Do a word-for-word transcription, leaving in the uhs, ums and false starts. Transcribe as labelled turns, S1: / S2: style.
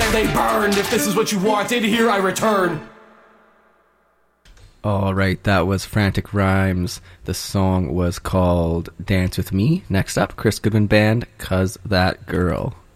S1: and they burned. If this is what you wanted, here I return.
S2: All right, that was Frantic Rhymes. The song was called Dance With Me. Next up, Chris Goodwin Band, 'Cause That Girl.